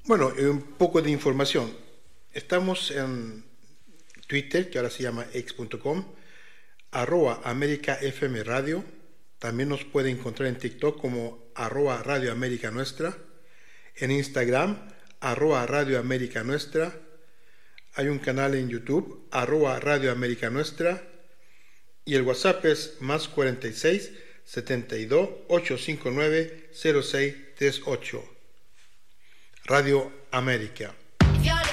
Bueno, un poco de información. Estamos en Twitter, que ahora se llama x.com, @América FM Radio. También nos puede encontrar en TikTok como @Radio América Nuestra. En Instagram, @Radio América Nuestra. Hay un canal en YouTube, @Radio América Nuestra. Y el WhatsApp es +46 72 859 0638. Radio América.